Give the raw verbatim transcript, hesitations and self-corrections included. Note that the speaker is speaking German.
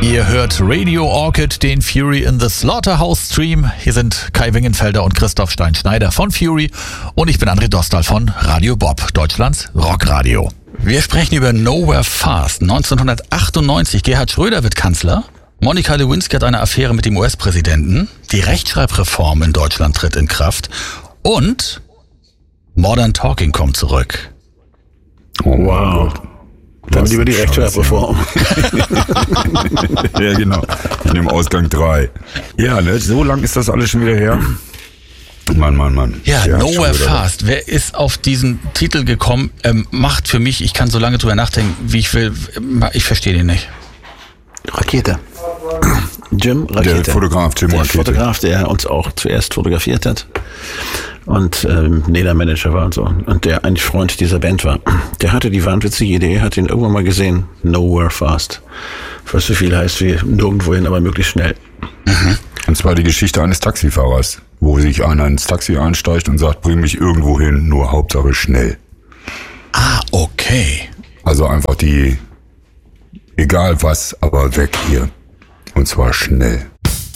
Ihr hört Radio Orchid, den Fury in the Slaughterhouse Stream. Hier sind Kai Wingenfelder und Christoph Stein-Schneider von Fury und ich bin André Dostal von Radio Bob, Deutschlands Rockradio. Wir sprechen über Nowhere Fast. neunzehnhundertachtundneunzig, Gerhard Schröder wird Kanzler. Monica Lewinsky hat eine Affäre mit dem U S-Präsidenten. Die Rechtschreibreform in Deutschland tritt in Kraft. Und Modern Talking kommt zurück. Oh, wow. Dann lieber die Rechtschreibreform. Ja, genau. In dem Ausgang drei. Ja, ne, so lang ist das alles schon wieder her. Mann, Mann, Mann. Ja, ja Nowhere Fast. Wer ist auf diesen Titel gekommen? Ähm, macht für mich, ich kann so lange drüber nachdenken, wie ich will. Ich verstehe den nicht. Rakete. Jim Rakete. Der Fotograf Jim der Rakete. Der Fotograf, der uns auch zuerst fotografiert hat und ähm, Ledermanager war und so. Und der eigentlich Freund dieser Band war. Der hatte die wahnwitzige Idee, hat ihn irgendwann mal gesehen. Nowhere Fast. Was so viel heißt wie nirgendwohin, aber möglichst schnell. Mhm. Und zwar die Geschichte eines Taxifahrers, wo sich einer ins Taxi einsteigt und sagt, bring mich irgendwo hin, nur Hauptsache schnell. Ah, okay. Also einfach die, egal was, aber weg hier. Und zwar schnell.